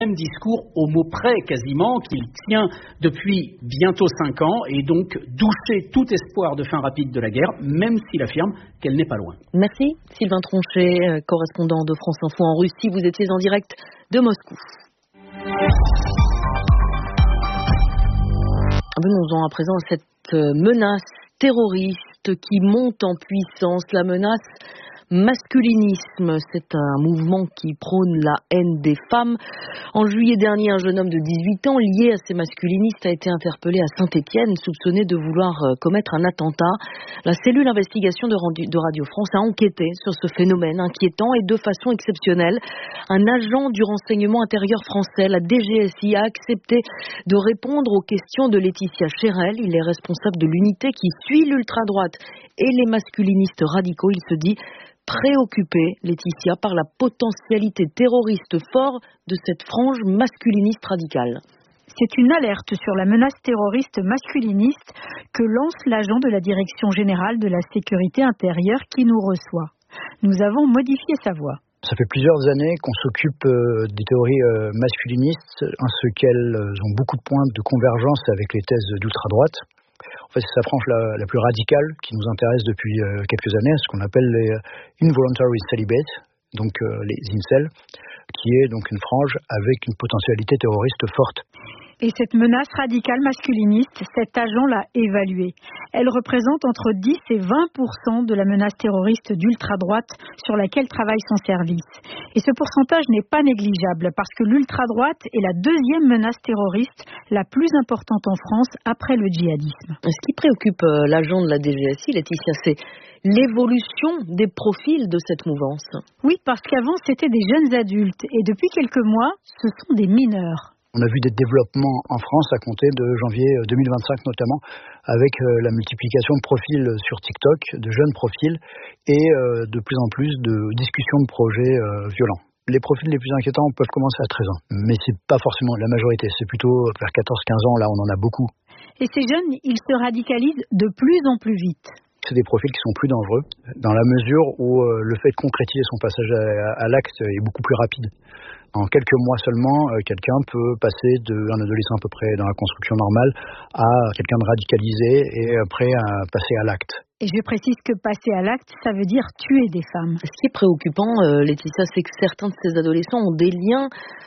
même discours au mot près quasiment qu'il tient depuis bientôt 5 ans et donc doucher tout espoir de fin rapide de la guerre, même s'il affirme qu'elle n'est pas loin. Merci Sylvain Tronchet, correspondant de France Info en Russie. Vous étiez en direct de Moscou. Venons-en à présent à cette menace terroriste qui monte en puissance, la menace masculinisme. C'est un mouvement qui prône la haine des femmes. En juillet dernier, un jeune homme de 18 ans lié à ces masculinistes a été interpellé à Saint-Étienne, soupçonné de vouloir commettre un attentat. La cellule investigation de Radio France a enquêté sur ce phénomène inquiétant et de façon exceptionnelle. Un agent du renseignement intérieur français, la DGSI, a accepté de répondre aux questions de Laetitia Chérel. Il est responsable de l'unité qui suit l'ultra-droite et les masculinistes radicaux. Il se dit préoccupée, Laetitia, par la potentialité terroriste forte de cette frange masculiniste radicale. C'est une alerte sur la menace terroriste masculiniste que lance l'agent de la Direction générale de la sécurité intérieure qui nous reçoit. Nous avons modifié sa voix. Ça fait plusieurs années qu'on s'occupe des théories masculinistes, en ce qu'elles ont beaucoup de points de convergence avec les thèses d'ultra-droite. En fait, c'est sa frange la plus radicale qui nous intéresse depuis quelques années, ce qu'on appelle les involuntary celibate, donc les incels, qui est donc une frange avec une potentialité terroriste forte. Et cette menace radicale masculiniste, cet agent l'a évaluée. Elle représente entre 10 et 20% de la menace terroriste d'ultra-droite sur laquelle travaille son service. Et ce pourcentage n'est pas négligeable parce que l'ultra-droite est la deuxième menace terroriste la plus importante en France après le djihadisme. Ce qui préoccupe l'agent de la DGSI, Laetitia, c'est l'évolution des profils de cette mouvance. Oui, parce qu'avant c'était des jeunes adultes et depuis quelques mois, ce sont des mineurs. On a vu des développements en France à compter de janvier 2025 notamment, avec la multiplication de profils sur TikTok, de jeunes profils, et de plus en plus de discussions de projets violents. Les profils les plus inquiétants peuvent commencer à 13 ans, mais c'est pas forcément la majorité, c'est plutôt vers 14-15 ans, là on en a beaucoup. Et ces jeunes, ils se radicalisent de plus en plus vite. C'est des profils qui sont plus dangereux, dans la mesure où le fait de concrétiser son passage à l'acte est beaucoup plus rapide. En quelques mois seulement, quelqu'un peut passer d'un adolescent à peu près dans la construction normale à quelqu'un de radicalisé et prêt à passer à l'acte. Et je précise que passer à l'acte, ça veut dire tuer des femmes. Ce qui est préoccupant, Laetitia, c'est que certains de ces adolescents ont des liens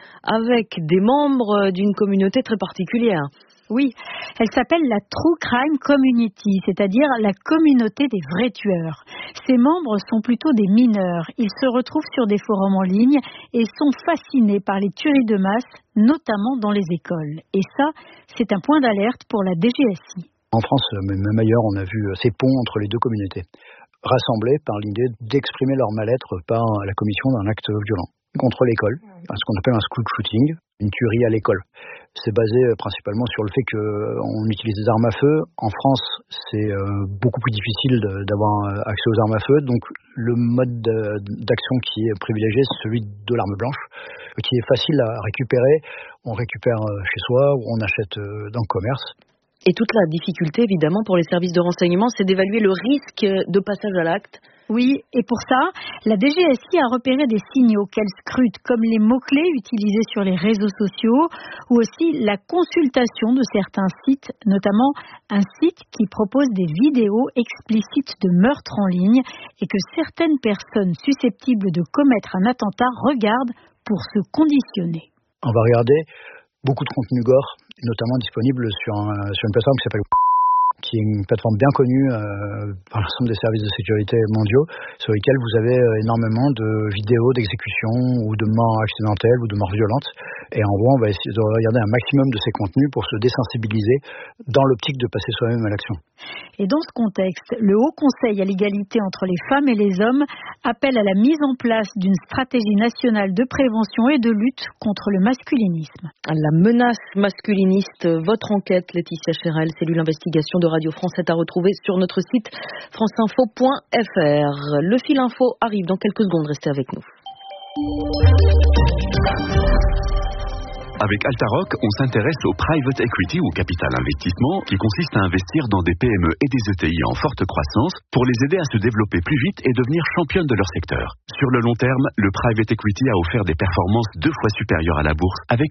avec des membres d'une communauté très particulière. Oui, elle s'appelle la True Crime Community, c'est-à-dire la communauté des vrais tueurs. Ses membres sont plutôt des mineurs. Ils se retrouvent sur des forums en ligne et sont fascinés par les tueries de masse, notamment dans les écoles. Et ça, c'est un point d'alerte pour la DGSI. En France, même ailleurs, on a vu ces ponts entre les deux communautés, rassemblés par l'idée d'exprimer leur mal-être par la commission d'un acte violent contre l'école, ce qu'on appelle un school shooting, une tuerie à l'école. C'est basé principalement sur le fait qu'on utilise des armes à feu. En France, c'est beaucoup plus difficile d'avoir accès aux armes à feu. Donc, le mode d'action qui est privilégié, c'est celui de l'arme blanche, qui est facile à récupérer. On récupère chez soi ou on achète dans le commerce. Et toute la difficulté, évidemment, pour les services de renseignement, c'est d'évaluer le risque de passage à l'acte. Oui, et pour ça, la DGSI a repéré des signaux qu'elle scrute, comme les mots-clés utilisés sur les réseaux sociaux, ou aussi la consultation de certains sites, notamment un site qui propose des vidéos explicites de meurtres en ligne et que certaines personnes susceptibles de commettre un attentat regardent pour se conditionner. On va regarder beaucoup de contenu gore, notamment disponible sur une plateforme qui s'appelle qui est une plateforme bien connue par l'ensemble des services de sécurité mondiaux, sur lesquels vous avez énormément de vidéos d'exécution ou de morts accidentelles ou de morts violentes. Et en gros, on va essayer de regarder un maximum de ces contenus pour se désensibiliser dans l'optique de passer soi-même à l'action. Et dans ce contexte, le Haut Conseil à l'égalité entre les femmes et les hommes appelle à la mise en place d'une stratégie nationale de prévention et de lutte contre le masculinisme. La menace masculiniste, votre enquête, Laetitia Chérel, cellule investigation de Radio France, est à retrouver sur notre site franceinfo.fr. Le fil info arrive dans quelques secondes, restez avec nous. Avec Altaroc, on s'intéresse au private equity ou capital investissement qui consiste à investir dans des PME et des ETI en forte croissance pour les aider à se développer plus vite et devenir championnes de leur secteur. Sur le long terme, le private equity a offert des performances 2 fois supérieures à la bourse avec